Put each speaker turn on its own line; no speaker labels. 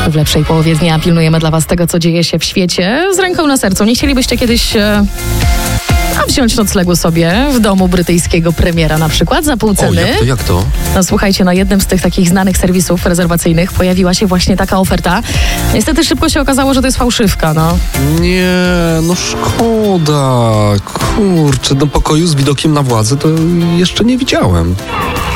w lepszej połowie dnia pilnujemy dla was tego, co dzieje się w świecie. Z ręką na sercu. Nie chcielibyście kiedyś wziąć noclegu sobie w domu brytyjskiego premiera na przykład za pół ceny?
Jak to?
No słuchajcie, na jednym z tych takich znanych serwisów rezerwacyjnych pojawiła się właśnie taka oferta. Niestety szybko się okazało, że to jest fałszywka, no.
Nie, no szkoda. Kurczę, do pokoju z widokiem na władzę to jeszcze nie widziałem.